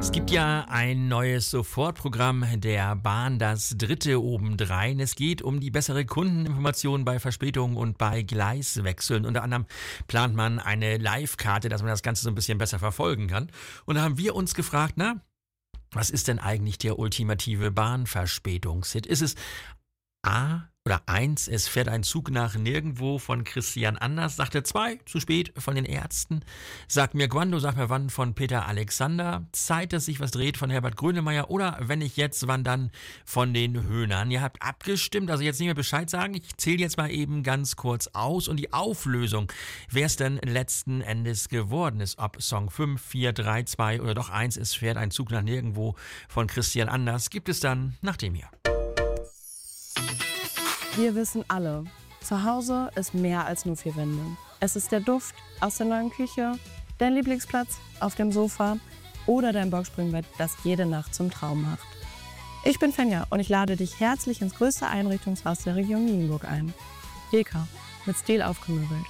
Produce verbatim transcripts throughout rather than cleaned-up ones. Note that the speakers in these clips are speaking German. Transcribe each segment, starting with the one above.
Es gibt ja ein neues Sofortprogramm der Bahn, das dritte obendrein. Es geht um die bessere Kundeninformation bei Verspätungen und bei Gleiswechseln. Unter anderem plant man eine Live-Karte, dass man das Ganze so ein bisschen besser verfolgen kann. Und da haben wir uns gefragt, na, was ist denn eigentlich der ultimative Bahnverspätungshit? Ist es A oder eins, es fährt ein Zug nach nirgendwo von Christian Anders, sagte zwei, zu spät von den Ärzten, Sag mir Guando, sag mir wann von Peter Alexander, Zeit, dass sich was dreht von Herbert Grönemeyer oder wenn nicht jetzt, wann dann von den Höhnern. Ihr habt abgestimmt, also jetzt nicht mehr Bescheid sagen, ich zähle jetzt mal eben ganz kurz aus und die Auflösung, wer es denn letzten Endes geworden ist, ob Song fünf, vier, drei, zwei oder doch eins, es fährt ein Zug nach nirgendwo von Christian Anders, gibt es dann nach dem hier. Wir wissen alle, zu Hause ist mehr als nur vier Wände. Es ist der Duft aus der neuen Küche, dein Lieblingsplatz auf dem Sofa oder dein Boxspringbett, das jede Nacht zum Traum macht. Ich bin Fenja und ich lade dich herzlich ins größte Einrichtungshaus der Region Nienburg ein. Deka, mit Stil aufgemöbelt.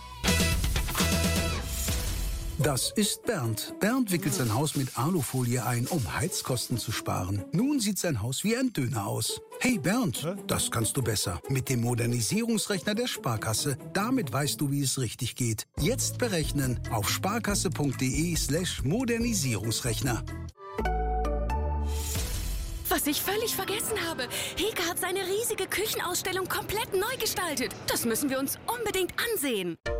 Das ist Bernd. Bernd wickelt sein Haus mit Alufolie ein, um Heizkosten zu sparen. Nun sieht sein Haus wie ein Döner aus. Hey Bernd, Hä? Das kannst du besser. Mit dem Modernisierungsrechner der Sparkasse. Damit weißt du, wie es richtig geht. Jetzt berechnen auf sparkasse.de slash Modernisierungsrechner. Was ich völlig vergessen habe. Heke hat seine riesige Küchenausstellung komplett neu gestaltet. Das müssen wir uns unbedingt ansehen.